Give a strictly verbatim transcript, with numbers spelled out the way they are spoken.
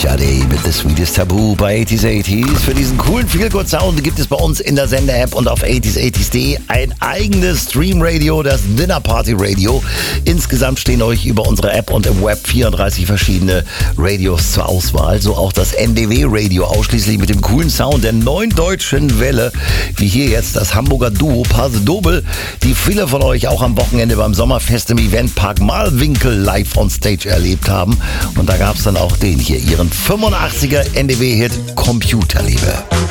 Shadi mit The Sweetest Taboo bei achtziger achtziger. Für diesen coolen Feelgood-Sound gibt es bei uns in der Sender-App und auf achtziger achtziger punkt de ein eigenes Stream-Radio, das Dinner-Party-Radio. Insgesamt stehen euch über unsere App und im Web vierunddreißig verschiedene Radios zur Auswahl. So auch das N D W-Radio, ausschließlich mit dem coolen Sound der neuen deutschen Welle. Wie hier jetzt das Hamburger Duo Pase Dobel, die viele von euch auch am Wochenende beim Sommerfest im Eventpark Malwinkel live on Stage erlebt haben. Und da gab es dann auch den hier, ihren fünfundachtziger N D W-Hit Computerliebe.